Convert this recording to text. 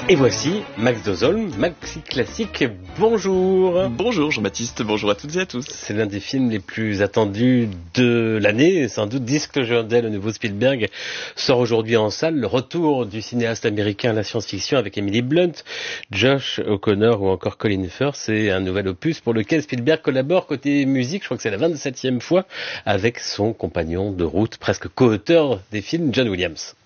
Et voici Max Dozolm, Maxi Classique, bonjour. Bonjour Jean-Baptiste, bonjour à toutes et à tous. C'est l'un des films les plus attendus de l'année, sans doute. Disclosure Day, le nouveau Spielberg, sort aujourd'hui en salle. Le retour du cinéaste américain à la science-fiction avec Emily Blunt, Josh O'Connor ou encore Colin Firth. C'est un nouvel opus pour lequel Spielberg collabore côté musique. Je crois que c'est la 27e fois avec son compagnon de route, presque co-auteur des films, John Williams.